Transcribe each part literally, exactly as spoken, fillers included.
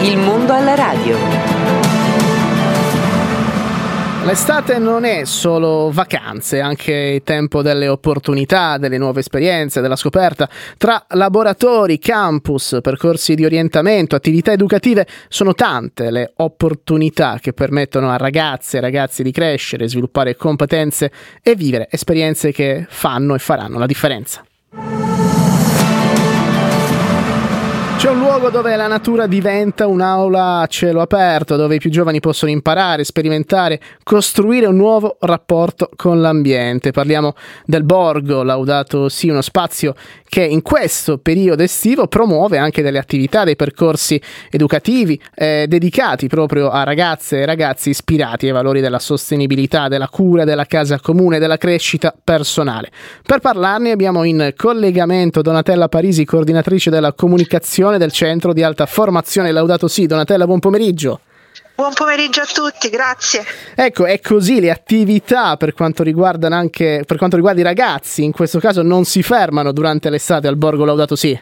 Il mondo alla radio. L'estate non è solo vacanze, è anche tempo delle opportunità, delle nuove esperienze, della scoperta. Tra laboratori, campus, percorsi di orientamento, attività educative, sono tante le opportunità che permettono a ragazze e ragazzi di crescere, sviluppare competenze e vivere esperienze che fanno e faranno la differenza. C'è un luogo dove la natura diventa un'aula a cielo aperto, dove i più giovani possono imparare, sperimentare, costruire un nuovo rapporto con l'ambiente. Parliamo del Borgo Laudato Si, uno spazio che in questo periodo estivo promuove anche delle attività, dei percorsi educativi eh, dedicati proprio a ragazze e ragazzi ispirati ai valori della sostenibilità, della cura, della casa comune, della crescita personale. Per parlarne abbiamo in collegamento Donatella Parisi, coordinatrice della comunicazione del Centro di Alta Formazione Laudato Si. Donatella, buon pomeriggio. Buon pomeriggio a tutti, grazie. Ecco, è così, le attività per quanto riguardano anche per quanto riguarda i ragazzi, in questo caso non si fermano durante l'estate al Borgo Laudato Si.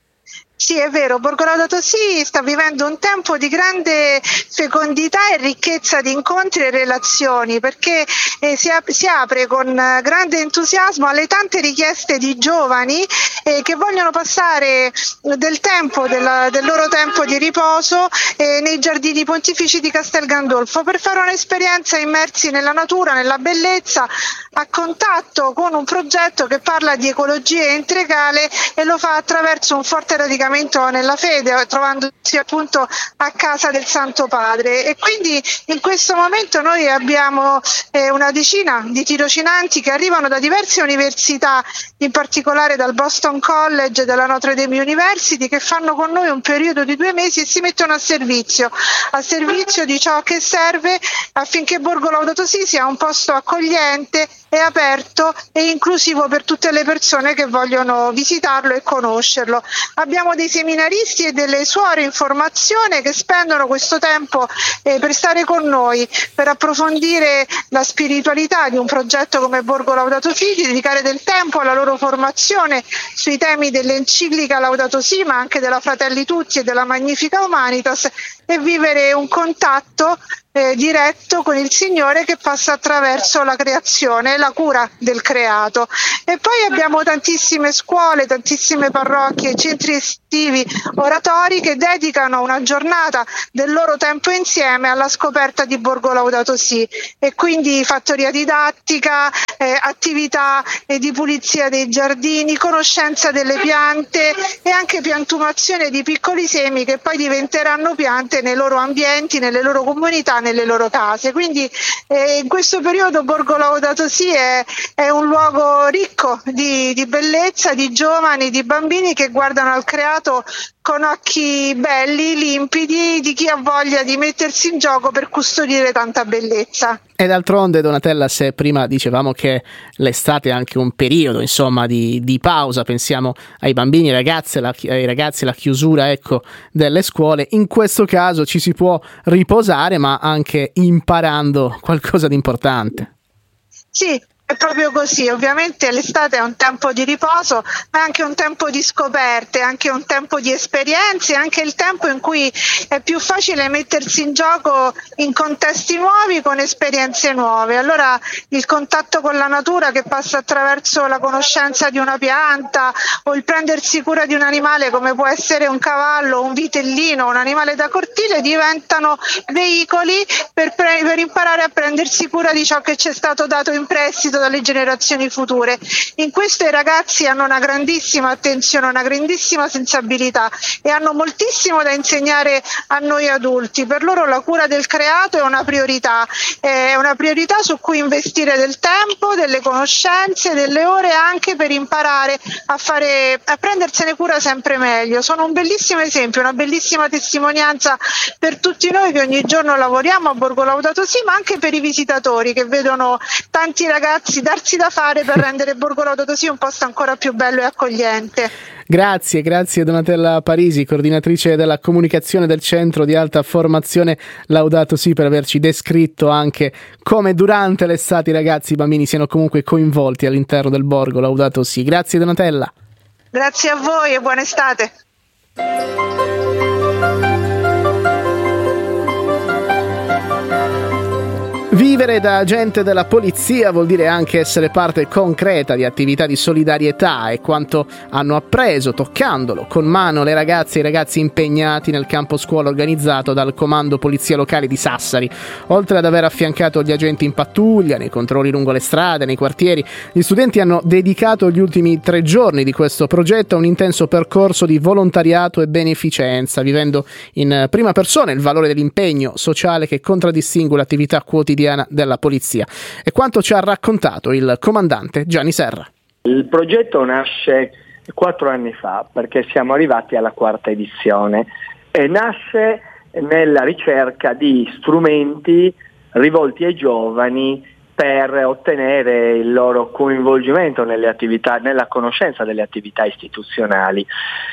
Sì, è vero, Borgo Laudato Si sta vivendo un tempo di grande fecondità e ricchezza di incontri e relazioni, perché eh, si, ap- si apre con grande entusiasmo alle tante richieste di giovani eh, che vogliono passare del tempo, della, del loro tempo di riposo eh, nei giardini pontifici di Castel Gandolfo per fare un'esperienza immersi nella natura, nella bellezza, a contatto con un progetto che parla di ecologia integrale e lo fa attraverso un forte radicamento nella fede, trovandosi appunto a casa del Santo Padre. E quindi in questo momento noi abbiamo eh, una decina di tirocinanti che arrivano da diverse università, in particolare dal Boston College e dalla Notre Dame University, che fanno con noi un periodo di due mesi e si mettono a servizio, a servizio di ciò che serve affinché Borgo Laudato Si sia un posto accogliente e aperto e inclusivo per tutte le persone che vogliono visitarlo e conoscerlo. Abbiamo dei seminaristi e delle suore in formazione che spendono questo tempo eh, per stare con noi, per approfondire la spiritualità di un progetto come Borgo Laudato Si, di dedicare del tempo alla loro formazione sui temi dell'enciclica Laudato Si, ma anche della Fratelli Tutti e della Magnifica Humanitas, e vivere un contatto Eh, diretto con il Signore che passa attraverso la creazione e la cura del creato. E poi abbiamo tantissime scuole, tantissime parrocchie, centri estivi, oratori che dedicano una giornata del loro tempo insieme alla scoperta di Borgo Laudato Si, e quindi fattoria didattica, eh, attività eh, di pulizia dei giardini, conoscenza delle piante e anche piantumazione di piccoli semi che poi diventeranno piante nei loro ambienti, nelle loro comunità, nelle loro case. Quindi eh, in questo periodo Borgo Laudato Si è, è un luogo ricco di, di bellezza, di giovani, di bambini che guardano al creato con occhi belli, limpidi, di chi ha voglia di mettersi in gioco per custodire tanta bellezza. E d'altronde, Donatella, se prima dicevamo che l'estate è anche un periodo, insomma, di, di pausa, pensiamo ai bambini, ai ragazzi, la, ai ragazzi, la chiusura, ecco, delle scuole, in questo caso ci si può riposare, ma anche imparando qualcosa di importante. Sì, è proprio così. Ovviamente l'estate è un tempo di riposo, ma è anche un tempo di scoperte, anche un tempo di esperienze, anche il tempo in cui è più facile mettersi in gioco in contesti nuovi, con esperienze nuove. Allora il contatto con la natura, che passa attraverso la conoscenza di una pianta o il prendersi cura di un animale come può essere un cavallo, un vitellino, un animale da cortile, diventano veicoli per, pre- per imparare a prendersi cura di ciò che ci è stato dato in prestito dalle generazioni future. In questo i ragazzi hanno una grandissima attenzione, una grandissima sensibilità e hanno moltissimo da insegnare a noi adulti. Per loro la cura del creato è una priorità, è una priorità su cui investire del tempo, delle conoscenze, delle ore, anche per imparare a fare, a prendersene cura sempre meglio. Sono un bellissimo esempio, una bellissima testimonianza per tutti noi che ogni giorno lavoriamo a Borgo Laudato Si, ma anche per i visitatori che vedono tanti ragazzi darsi da fare per rendere Borgo Laudato Si un posto ancora più bello e accogliente. Grazie, grazie Donatella Parisi, coordinatrice della comunicazione del Centro di Alta Formazione Laudato Si, per averci descritto anche come durante l'estate i ragazzi, i bambini siano comunque coinvolti all'interno del Borgo Laudato Si. Grazie Donatella. Grazie a voi e buona estate. Vivere da agente della polizia vuol dire anche essere parte concreta di attività di solidarietà, e quanto hanno appreso toccandolo con mano le ragazze e i ragazzi impegnati nel campo scuola organizzato dal Comando Polizia Locale di Sassari. Oltre ad aver affiancato gli agenti in pattuglia, nei controlli lungo le strade, nei quartieri, gli studenti hanno dedicato gli ultimi tre giorni di questo progetto a un intenso percorso di volontariato e beneficenza, vivendo in prima persona il valore dell'impegno sociale che contraddistingue l'attività quotidiana della polizia. E quanto ci ha raccontato il comandante Gianni Serra. Il progetto nasce quattro anni fa, perché siamo arrivati alla quarta edizione, e nasce nella ricerca di strumenti rivolti ai giovani per ottenere il loro coinvolgimento nelle attività, nella conoscenza delle attività istituzionali.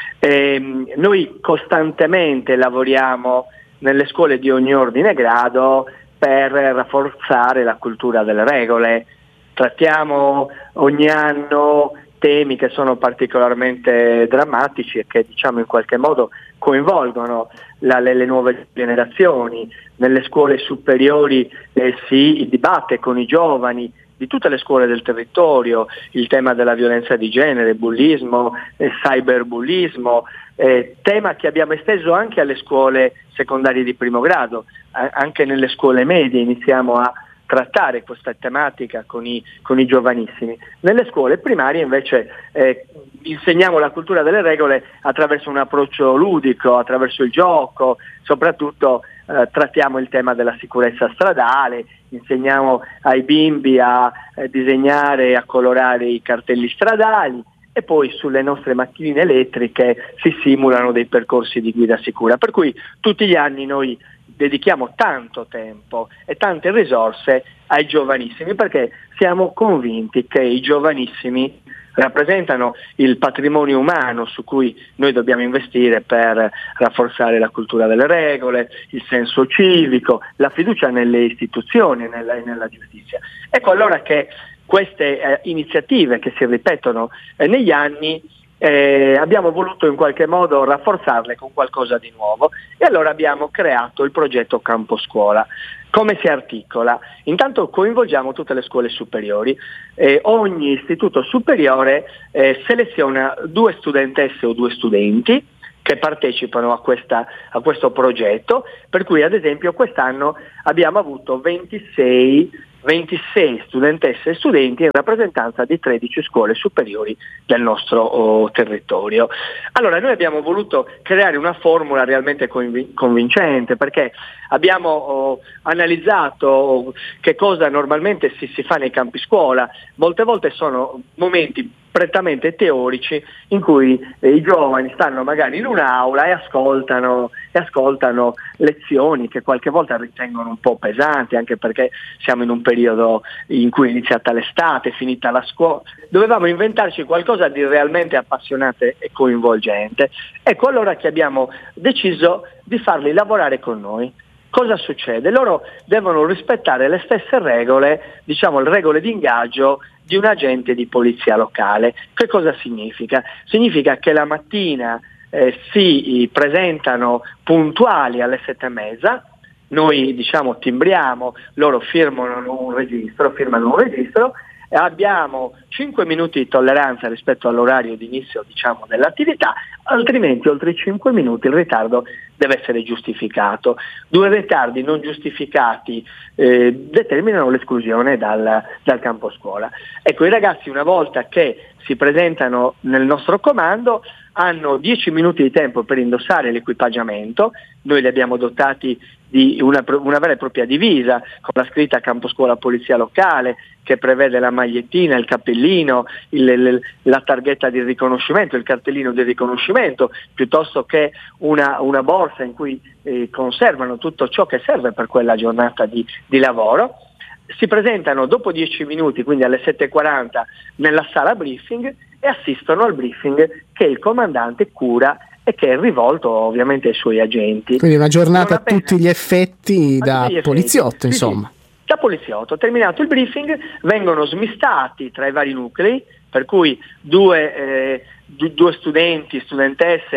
E noi costantemente lavoriamo nelle scuole di ogni ordine e grado per rafforzare la cultura delle regole. Trattiamo ogni anno temi che sono particolarmente drammatici e che, diciamo, in qualche modo coinvolgono la, le, le nuove generazioni. Nelle scuole superiori eh, si dibatte con i giovani di tutte le scuole del territorio il tema della violenza di genere, bullismo, eh, cyberbullismo, eh, tema che abbiamo esteso anche alle scuole secondarie di primo grado. Eh, anche nelle scuole medie iniziamo a trattare questa tematica con i, con i giovanissimi. Nelle scuole primarie invece eh, insegniamo la cultura delle regole attraverso un approccio ludico, attraverso il gioco, soprattutto eh, trattiamo il tema della sicurezza stradale, insegniamo ai bimbi a eh, disegnare e a colorare i cartelli stradali, e poi sulle nostre macchinine elettriche si simulano dei percorsi di guida sicura. Per cui tutti gli anni noi dedichiamo tanto tempo e tante risorse ai giovanissimi, perché siamo convinti che i giovanissimi rappresentano il patrimonio umano su cui noi dobbiamo investire per rafforzare la cultura delle regole, il senso civico, la fiducia nelle istituzioni e nella, nella giustizia. Ecco allora che queste eh, iniziative che si ripetono eh, negli anni Eh, abbiamo voluto in qualche modo rafforzarle con qualcosa di nuovo, e allora abbiamo creato il progetto Campo Scuola. Come si articola? Intanto coinvolgiamo tutte le scuole superiori, eh, ogni istituto superiore eh, seleziona due studentesse o due studenti che partecipano a, questa, a questo progetto, per cui ad esempio quest'anno abbiamo avuto ventisei studentesse e studenti in rappresentanza di tredici scuole superiori del nostro oh, territorio. Allora noi abbiamo voluto creare una formula realmente convin- convincente, perché abbiamo oh, analizzato che cosa normalmente si, si fa nei campi scuola. Molte volte sono momenti prettamente teorici in cui eh, i giovani stanno magari in un'aula e ascoltano, e ascoltano lezioni che qualche volta ritengono un po' pesanti, anche perché siamo in un periodo in cui è iniziata l'estate, è finita la scuola. Dovevamo inventarci qualcosa di realmente appassionante e coinvolgente. Ecco allora che abbiamo deciso di farli lavorare con noi. Cosa succede? Loro devono rispettare le stesse regole, diciamo le regole di ingaggio di un agente di polizia locale. Che cosa significa? Significa che la mattina eh, si presentano puntuali alle sette e mezza, noi diciamo timbriamo, loro firmano un registro, firmano un registro, e abbiamo cinque minuti di tolleranza rispetto all'orario di inizio, diciamo, dell'attività, altrimenti oltre i cinque minuti il ritardo deve essere giustificato. Due ritardi non giustificati eh, determinano l'esclusione dal, dal campo scuola. Ecco, i ragazzi una volta che si presentano nel nostro comando hanno dieci minuti di tempo per indossare l'equipaggiamento. Noi li abbiamo dotati di una, una vera e propria divisa con la scritta Campo Scuola Polizia Locale, che prevede la magliettina, il cappellino, il, il, la targhetta di riconoscimento, il cartellino di riconoscimento, piuttosto che una, una borsa in cui eh, conservano tutto ciò che serve per quella giornata di, di lavoro. Si presentano dopo dieci minuti, quindi alle sette e quaranta, nella sala briefing e assistono al briefing che il comandante cura e che è rivolto ovviamente ai suoi agenti. Quindi una giornata a tutti gli effetti da gli effetti. poliziotto, insomma. Sì, sì. Da poliziotto. Terminato il briefing vengono smistati tra i vari nuclei, per cui due, eh, d- due studenti, studentesse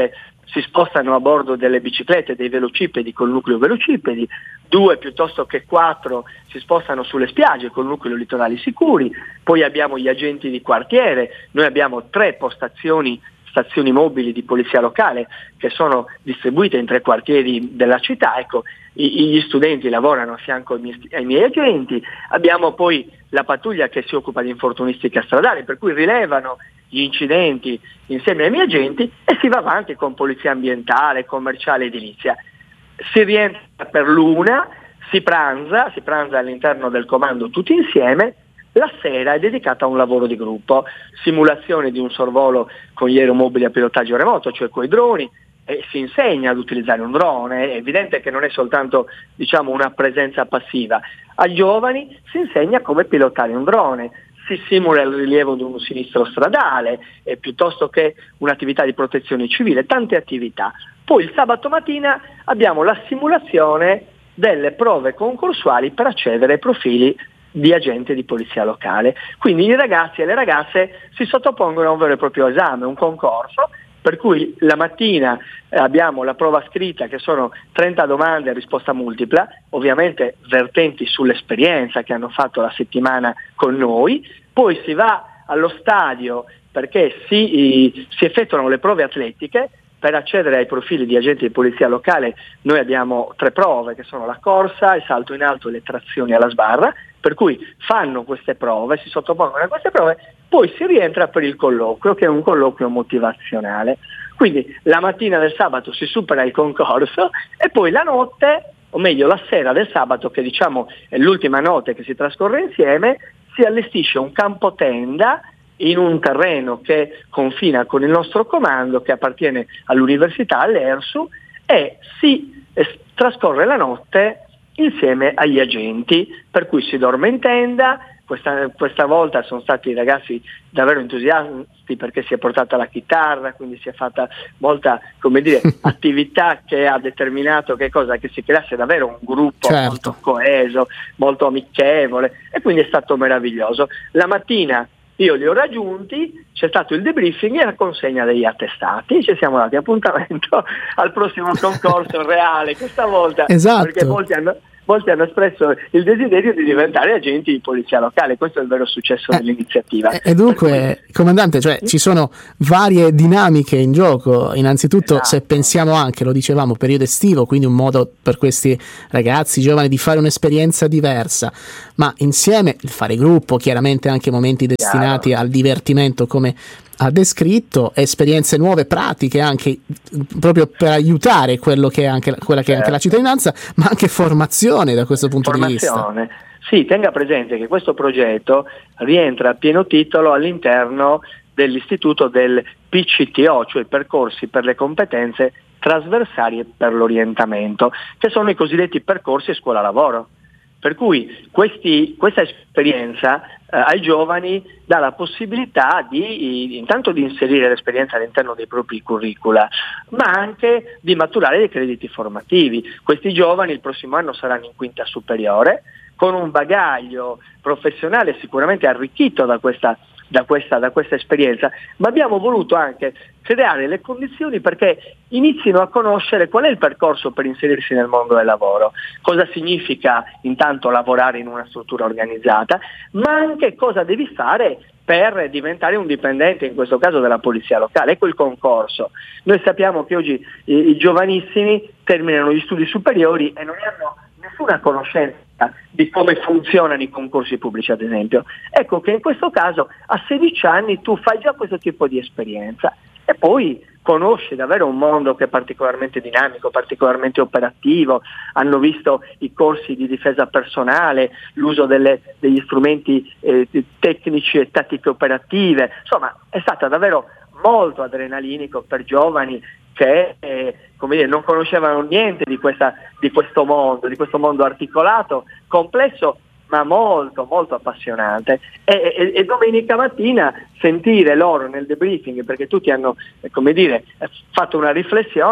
si spostano a bordo delle biciclette, dei velocipedi col nucleo velocipedi, due piuttosto che quattro si spostano sulle spiagge col nucleo litorali sicuri, poi abbiamo gli agenti di quartiere, noi abbiamo tre postazioni, stazioni mobili di polizia locale che sono distribuite in tre quartieri della città, ecco, i, gli studenti lavorano a fianco ai miei, ai miei agenti, abbiamo poi la pattuglia che si occupa di infortunistica stradale, per cui rilevano gli incidenti insieme ai miei agenti e si va avanti con polizia ambientale, commerciale, edilizia. Si rientra per l'una, si pranza, si pranza all'interno del comando tutti insieme, la sera è dedicata a un lavoro di gruppo, simulazione di un sorvolo con gli aeromobili a pilotaggio remoto, cioè con i droni, e si insegna ad utilizzare un drone, è evidente che non è soltanto, diciamo, una presenza passiva, ai giovani si insegna come pilotare un drone, si simula il rilievo di un sinistro stradale, eh, piuttosto che un'attività di protezione civile, tante attività. Poi il sabato mattina abbiamo la simulazione delle prove concorsuali per accedere ai profili di agente di polizia locale. Quindi i ragazzi e le ragazze si sottopongono a un vero e proprio esame, un concorso, per cui la mattina eh, abbiamo la prova scritta che sono trenta domande a risposta multipla, ovviamente vertenti sull'esperienza che hanno fatto la settimana con noi, poi si va allo stadio perché si, i, si effettuano le prove atletiche. Per accedere ai profili di agenti di polizia locale noi abbiamo tre prove che sono la corsa, il salto in alto e le trazioni alla sbarra, per cui fanno queste prove, si sottopongono a queste prove, poi si rientra per il colloquio, che è un colloquio motivazionale. Quindi la mattina del sabato si supera il concorso e poi la notte, o meglio la sera del sabato, che diciamo è l'ultima notte che si trascorre insieme, si allestisce un campo tenda in un terreno che confina con il nostro comando, che appartiene all'università, all'ERSU, e si eh, trascorre la notte insieme agli agenti, per cui si dorme in tenda. Questa, questa volta sono stati i ragazzi davvero entusiasti perché si è portata la chitarra, quindi si è fatta molta, come dire, attività che ha determinato che cosa? Che si creasse davvero un gruppo, certo, molto coeso, molto amichevole, e quindi è stato meraviglioso. La mattina io li ho raggiunti, c'è stato il debriefing e la consegna degli attestati, ci siamo dati appuntamento al prossimo concorso reale questa volta, esatto, perché molti hanno, molti hanno espresso il desiderio di diventare agenti di polizia locale. Questo è il vero successo eh, dell'iniziativa. E dunque, cui... comandante, cioè ci sono varie dinamiche in gioco. Innanzitutto, esatto, se pensiamo anche, lo dicevamo, periodo estivo, quindi un modo per questi ragazzi giovani di fare un'esperienza diversa, ma insieme il fare gruppo, chiaramente anche momenti destinati Chiaro. al divertimento come ha descritto, esperienze nuove, pratiche anche proprio per aiutare quello che è anche, quella che è anche la cittadinanza, ma anche formazione da questo punto formazione. di vista. Sì, tenga presente che questo progetto rientra a pieno titolo all'interno dell'istituto del P C T O, cioè percorsi per le competenze trasversali e per l'orientamento, che sono i cosiddetti percorsi scuola-lavoro. Per cui questi, questa esperienza eh, ai giovani dà la possibilità di intanto di inserire l'esperienza all'interno dei propri curricula, ma anche di maturare dei crediti formativi. Questi giovani il prossimo anno saranno in quinta superiore, con un bagaglio professionale sicuramente arricchito da questa Da questa, da questa esperienza, ma abbiamo voluto anche creare le condizioni perché inizino a conoscere qual è il percorso per inserirsi nel mondo del lavoro, cosa significa intanto lavorare in una struttura organizzata, ma anche cosa devi fare per diventare un dipendente, in questo caso della polizia locale. Ecco il concorso. Noi sappiamo che oggi i, i giovanissimi terminano gli studi superiori e non hanno nessuna conoscenza di come funzionano i concorsi pubblici, ad esempio. Ecco che in questo caso a sedici anni tu fai già questo tipo di esperienza e poi conosci davvero un mondo che è particolarmente dinamico, particolarmente operativo. Hanno visto i corsi di difesa personale, l'uso delle, degli strumenti eh, tecnici e tattiche operative. Insomma, è stata davvero molto adrenalinico per giovani che eh, come dire, non conoscevano niente di, questa, di questo mondo, di questo mondo articolato, complesso, ma molto molto appassionante. E, e, e domenica mattina sentire loro nel debriefing, perché tutti hanno eh, come dire, fatto una riflessione,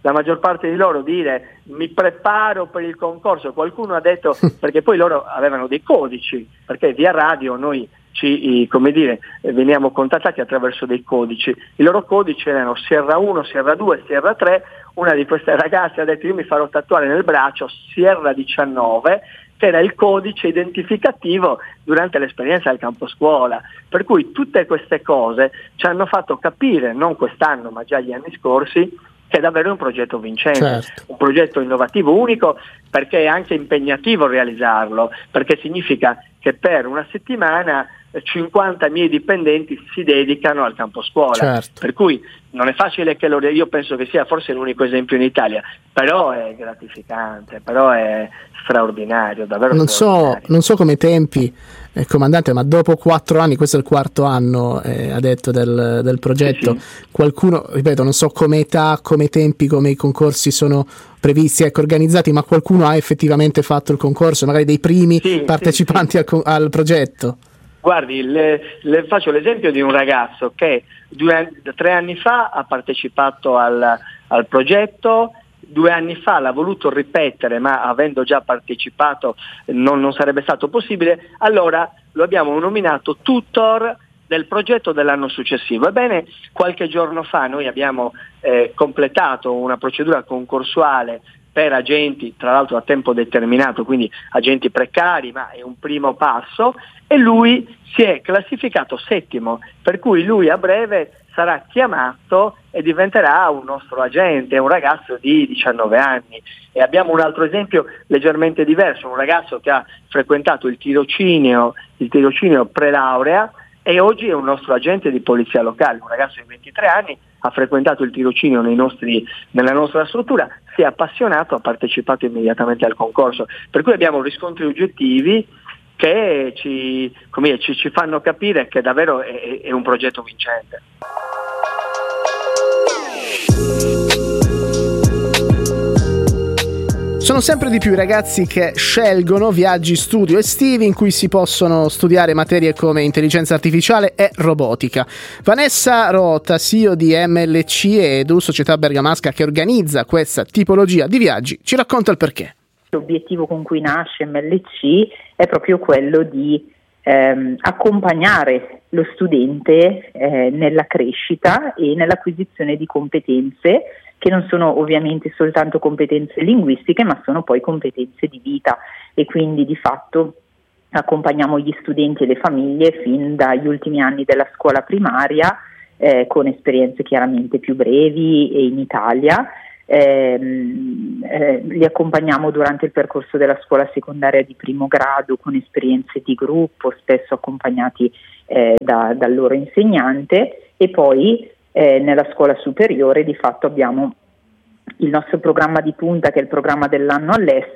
la maggior parte di loro dire mi preparo per il concorso. Qualcuno ha detto, perché poi loro avevano dei codici, perché via radio noi ci, come dire, veniamo contattati attraverso dei codici. I loro codici erano Sierra uno, Sierra due, Sierra tre. Una di queste ragazze ha detto io mi farò tatuare nel braccio Sierra diciannove, che era il codice identificativo durante l'esperienza del campo scuola. Per cui tutte queste cose ci hanno fatto capire, non quest'anno ma già gli anni scorsi, che è davvero un progetto vincente, certo. Un progetto innovativo, unico, perché è anche impegnativo realizzarlo, perché significa che per una settimana cinquanta miei dipendenti si dedicano al campo scuola, certo. Per cui non è facile che lo, io penso che sia forse l'unico esempio in Italia, però è gratificante, però è straordinario, davvero non straordinario. So, non so come tempi, eh, comandante, ma dopo quattro anni, questo è il quarto anno, eh, ha detto, del, del progetto, sì, sì. Qualcuno, ripeto, non so come età, come tempi, come i concorsi sono previsti, ecco, organizzati, ma qualcuno ha effettivamente fatto il concorso, magari dei primi sì, partecipanti sì, sì. Al, al progetto? Guardi, le, le faccio l'esempio di un ragazzo che due, tre anni fa ha partecipato al, al progetto, due anni fa l'ha voluto ripetere, ma avendo già partecipato non, non sarebbe stato possibile, allora lo abbiamo nominato tutor del progetto dell'anno successivo. Ebbene, qualche giorno fa noi abbiamo eh, completato una procedura concorsuale per agenti, tra l'altro a tempo determinato, quindi agenti precari, ma è un primo passo, e lui si è classificato settimo, per cui lui a breve sarà chiamato e diventerà un nostro agente, è un ragazzo di diciannove anni. E abbiamo un altro esempio leggermente diverso, un ragazzo che ha frequentato il tirocinio, il tirocinio pre-laurea, e oggi è un nostro agente di polizia locale, un ragazzo di ventitré anni, ha frequentato il tirocinio nei nostri, nella nostra struttura, si è appassionato, ha partecipato immediatamente al concorso, per cui abbiamo riscontri oggettivi che ci, come, ci, ci fanno capire che davvero è, è un progetto vincente. Sono sempre di più i ragazzi che scelgono viaggi studio estivi in cui si possono studiare materie come intelligenza artificiale e robotica. Vanessa Rota, C E O di M L C e D U Società Bergamasca, che organizza questa tipologia di viaggi, ci racconta il perché. L'obiettivo con cui nasce M L C è proprio quello di ehm, accompagnare lo studente eh, nella crescita e nell'acquisizione di competenze che non sono ovviamente soltanto competenze linguistiche, ma sono poi competenze di vita, e quindi di fatto accompagniamo gli studenti e le famiglie fin dagli ultimi anni della scuola primaria, eh, con esperienze chiaramente più brevi e in Italia. Eh, eh, li accompagniamo durante il percorso della scuola secondaria di primo grado con esperienze di gruppo, spesso accompagnati eh, da, dal loro insegnante, e poi Eh, nella scuola superiore di fatto abbiamo il nostro programma di punta, che è il programma dell'anno all'estero,